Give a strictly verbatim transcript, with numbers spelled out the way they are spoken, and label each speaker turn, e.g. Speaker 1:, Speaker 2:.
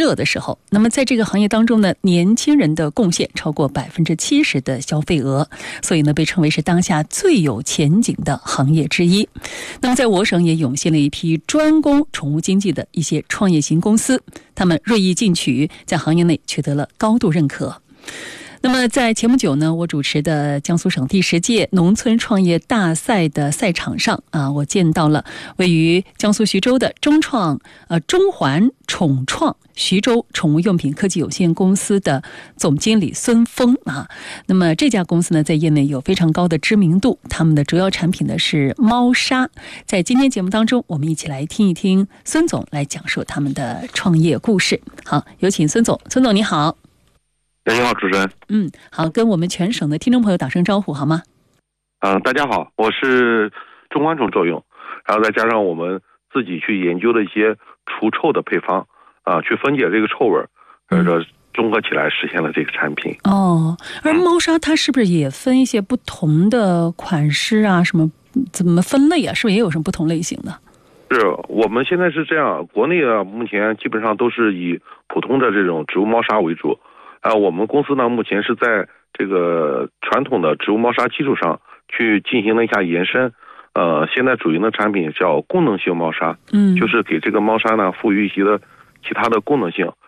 Speaker 1: 热的时候。那么在这个行业当中呢，年轻人的贡献超过百分之七十的消费额，所以呢被称为是当下最有前景的行业之一。那么在我省也涌现了一批专攻宠物经济的一些创业型公司，他们锐意进取，在行业内取得了高度认可。那么在前不久呢，我主持的江苏省第十届农村创业大赛的赛场上啊，我见到了位于江苏徐州的中创呃中环宠创徐州宠物用品科技有限公司的总经理孙峰啊。那么这家公司呢，在业内有非常高的知名度，他们的主要产品呢是猫砂。在今天节目当中，我们一起来听一听孙总来讲述他们的创业故事。好，有请孙总。孙总你好。
Speaker 2: 你好，主持人。
Speaker 1: 嗯，好，跟我们全省的听众朋友打声招呼好吗？
Speaker 2: 嗯、呃，大家好，我是中观宠作用，然后再加上我们自己去研究的一些除臭的配方啊、呃，去分解这个臭味，呃，说综合起来实现了这个产品。
Speaker 1: 哦，而猫砂它是不是也分一些不同的款式啊？什么怎么分类啊？是不是也有什么不同类型的？
Speaker 2: 是我们现在是这样，国内啊目前基本上都是以普通的这种植物猫砂为主。啊，我们公司呢，目前是在这个传统的植物猫砂基础上去进行了一下延伸。呃，现在主营的产品叫功能性猫砂，嗯，就是给这个猫砂呢赋予一些的其他的功能性，